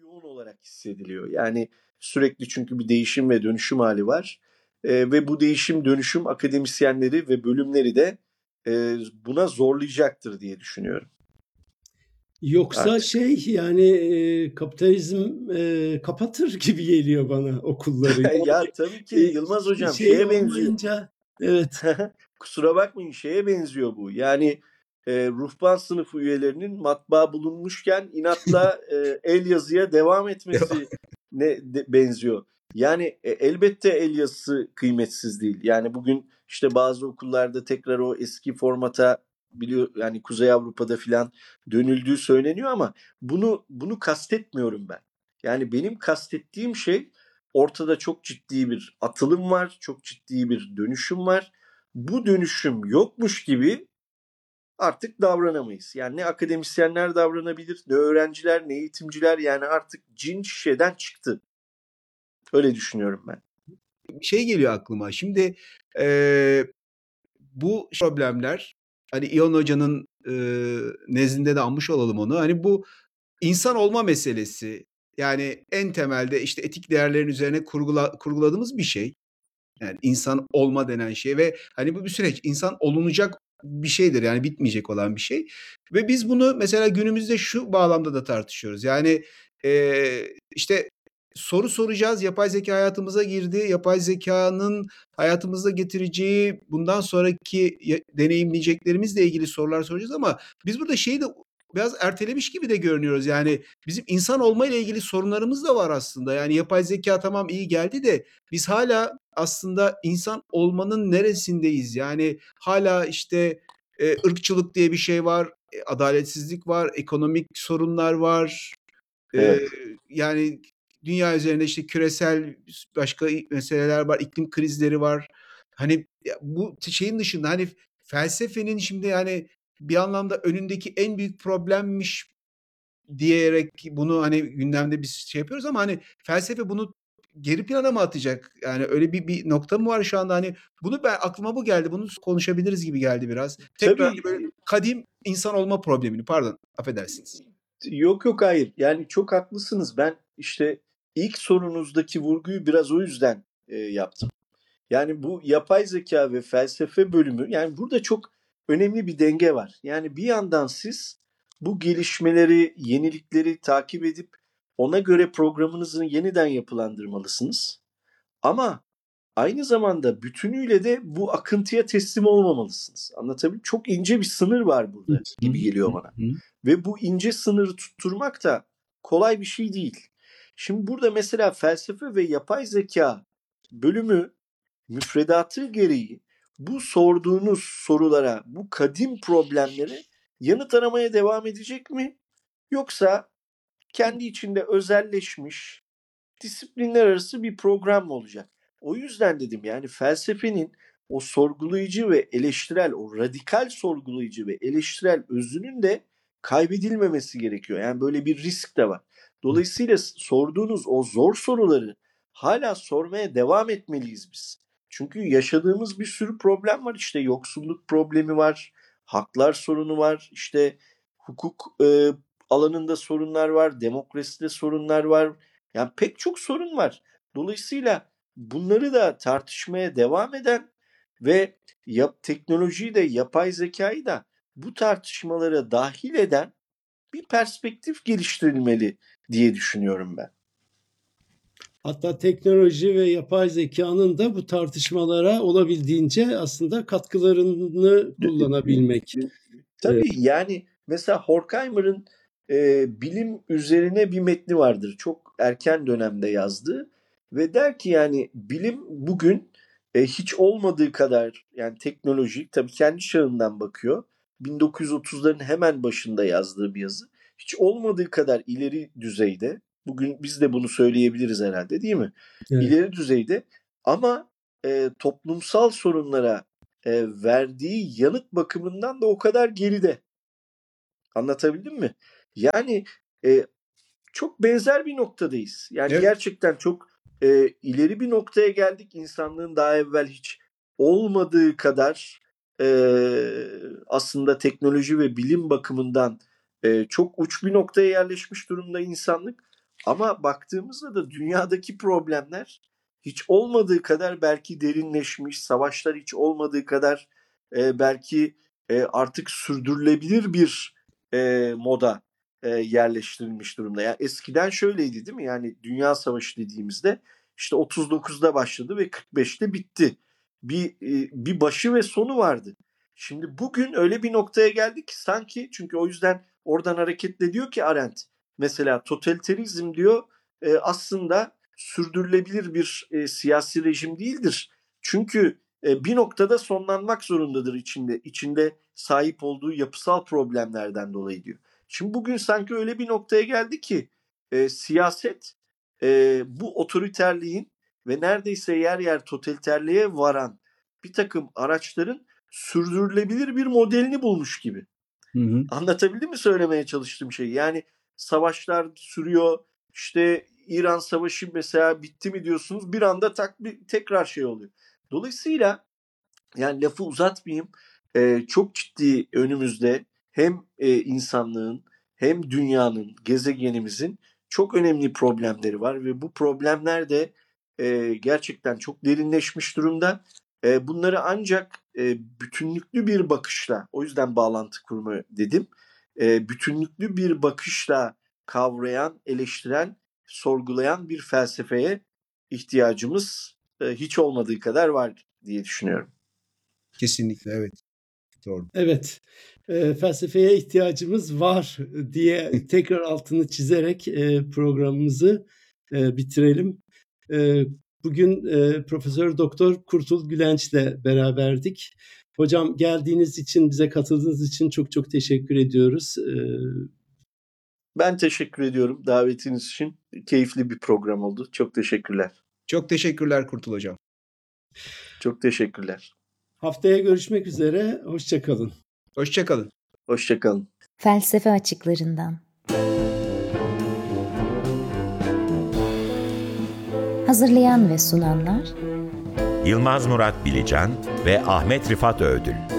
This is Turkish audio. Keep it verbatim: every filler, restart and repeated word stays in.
yoğun olarak hissediliyor. Yani sürekli çünkü bir değişim ve dönüşüm hali var. E, ve bu değişim dönüşüm akademisyenleri ve bölümleri de e, buna zorlayacaktır diye düşünüyorum. Yoksa Artık. şey yani e, kapitalizm e, kapatır gibi geliyor bana okulları. Yani, Ya tabii ki e, Yılmaz Hocam şey şeye benziyor. olmayınca evet. Kusura bakmayın şeye benziyor bu. Yani e, ruhban sınıfı üyelerinin matbaa bulunmuşken inatla e, el yazıya devam etmesi ne de, benziyor. Yani e, elbette el yazısı kıymetsiz değil. Yani bugün işte bazı okullarda tekrar o eski formata biliyor yani Kuzey Avrupa'da filan dönüldüğü söyleniyor ama bunu bunu kastetmiyorum ben. Yani benim kastettiğim şey ortada çok ciddi bir atılım var, çok ciddi bir dönüşüm var. Bu dönüşüm yokmuş gibi artık davranamayız. Yani ne akademisyenler davranabilir, ne öğrenciler, ne eğitimciler, yani artık cin şişeden çıktı. Öyle düşünüyorum ben. Bir şey geliyor aklıma. Şimdi e, bu problemler hani İon Hoca'nın e, nezdinde de anmış olalım onu. Hani bu insan olma meselesi, yani en temelde işte etik değerlerin üzerine kurgula, kurguladığımız bir şey. Yani insan olma denen şey ve hani bu bir süreç. İnsan olunacak bir şeydir, yani bitmeyecek olan bir şey. Ve biz bunu mesela günümüzde şu bağlamda da tartışıyoruz. Yani e, işte soru soracağız. Yapay zeka hayatımıza girdi. Yapay zekanın hayatımızda getireceği bundan sonraki deneyimleyeceklerimizle ilgili sorular soracağız ama biz burada şeyi de biraz ertelemiş gibi de görünüyoruz. Yani bizim insan olma ile ilgili sorunlarımız da var aslında. Yani yapay zeka tamam iyi geldi de biz hala aslında insan olmanın neresindeyiz? Yani hala işte e, ırkçılık diye bir şey var, e, adaletsizlik var, ekonomik sorunlar var. E, Evet. Yani dünya üzerinde işte küresel başka meseleler var, iklim krizleri var. Hani bu şeyin dışında hani felsefenin şimdi yani bir anlamda önündeki en büyük problemmiş diyerek bunu hani gündemde biz şey yapıyoruz ama hani felsefe bunu geri plana mı atacak? Yani öyle bir bir nokta mı var şu anda? Hani bunu ben aklıma bu geldi. Bunu konuşabiliriz gibi geldi biraz. Tekrar Tabii. böyle kadim insan olma problemini, pardon, affedersiniz. Yok yok hayır. Yani çok haklısınız. Ben işte ilk sorunuzdaki vurguyu biraz o yüzden e, yaptım. Yani bu yapay zeka ve felsefe bölümü, yani burada çok önemli bir denge var. Yani bir yandan siz bu gelişmeleri, yenilikleri takip edip ona göre programınızı yeniden yapılandırmalısınız. Ama aynı zamanda bütünüyle de bu akıntıya teslim olmamalısınız. Anlatabildim mi? Çok ince bir sınır var burada gibi geliyor bana. Ve bu ince sınırı tutturmak da kolay bir şey değil. Şimdi burada mesela felsefe ve yapay zeka bölümü müfredatı gereği bu sorduğunuz sorulara, bu kadim problemlere yanıt aramaya devam edecek mi? Yoksa kendi içinde özelleşmiş, disiplinler arası bir program mı olacak? O yüzden dedim yani felsefenin o sorgulayıcı ve eleştirel, o radikal sorgulayıcı ve eleştirel özünün de kaybedilmemesi gerekiyor. Yani böyle bir risk de var. Dolayısıyla sorduğunuz o zor soruları hala sormaya devam etmeliyiz biz. Çünkü yaşadığımız bir sürü problem var. İşte yoksulluk problemi var, haklar sorunu var, işte hukuk e, alanında sorunlar var, demokraside sorunlar var. Yani pek çok sorun var. Dolayısıyla bunları da tartışmaya devam eden ve yap, teknolojiyi de yapay zekayı da bu tartışmalara dahil eden bir perspektif geliştirilmeli diye düşünüyorum ben. Hatta teknoloji ve yapay zekanın da bu tartışmalara olabildiğince aslında katkılarını kullanabilmek. Tabii evet. Yani mesela Horkheimer'ın e, bilim üzerine bir metni vardır. Çok erken dönemde yazdığı ve der ki yani bilim bugün e, hiç olmadığı kadar, yani teknolojik, tabii kendi çağından bakıyor. bin dokuz yüz otuzların hemen başında yazdığı bir yazı. Hiç olmadığı kadar ileri düzeyde. Bugün biz de bunu söyleyebiliriz herhalde, değil mi? Evet. İleri düzeyde ama e, toplumsal sorunlara e, verdiği yanıt bakımından da o kadar geride. Anlatabildim mi? Yani e, çok benzer bir noktadayız. Yani evet. Gerçekten çok e, ileri bir noktaya geldik. İnsanlığın daha evvel hiç olmadığı kadar e, aslında teknoloji ve bilim bakımından e, çok uç bir noktaya yerleşmiş durumda insanlık. Ama baktığımızda da dünyadaki problemler hiç olmadığı kadar belki derinleşmiş, savaşlar hiç olmadığı kadar e, belki e, artık sürdürülebilir bir e, moda e, yerleştirilmiş durumda. Yani eskiden şöyleydi değil mi? Yani Dünya Savaşı dediğimizde işte otuz dokuzda başladı ve kırk beşte bitti. Bir e, bir başı ve sonu vardı. Şimdi bugün öyle bir noktaya geldik ki sanki, çünkü o yüzden oradan hareketle diyor ki Arendt, mesela totalitarizm diyor e, aslında sürdürülebilir bir e, siyasi rejim değildir. Çünkü e, bir noktada sonlanmak zorundadır içinde içinde sahip olduğu yapısal problemlerden dolayı diyor. Şimdi bugün sanki öyle bir noktaya geldi ki e, siyaset e, bu otoriterliğin ve neredeyse yer yer totaliterliğe varan bir takım araçların sürdürülebilir bir modelini bulmuş gibi. Hı hı. Anlatabildim mi söylemeye çalıştığım şeyi? Yani savaşlar sürüyor. İşte İran Savaşı mesela bitti mi diyorsunuz, bir anda tak bir tekrar şey oluyor. Dolayısıyla yani lafı uzatmayayım. Ee, çok ciddi önümüzde hem e, insanlığın hem dünyanın, gezegenimizin çok önemli problemleri var ve bu problemler de e, gerçekten çok derinleşmiş durumda. E, bunları ancak e, bütünlüklü bir bakışla, o yüzden bağlantı kurma dedim, e, bütünlüklü bir bakışla kavrayan, eleştiren, sorgulayan bir felsefeye ihtiyacımız e, hiç olmadığı kadar var diye düşünüyorum. Kesinlikle evet. Doğru. Evet, e, felsefeye ihtiyacımız var diye tekrar altını çizerek e, programımızı e, bitirelim. E, bugün e, Profesör Doktor Kurtul Gülenç'le beraberdik. Hocam, geldiğiniz için, bize katıldığınız için çok çok teşekkür ediyoruz. E, Ben teşekkür ediyorum davetiniz için. Keyifli bir program oldu. Çok teşekkürler. Çok teşekkürler Kurtul Hocam. Çok teşekkürler. Haftaya görüşmek üzere. Hoşça kalın. Hoşça kalın. Hoşça kalın. Felsefe açıklarından. Hazırlayan ve sunanlar Yılmaz Murat Bilecan ve Ahmet Rifat Öğdül.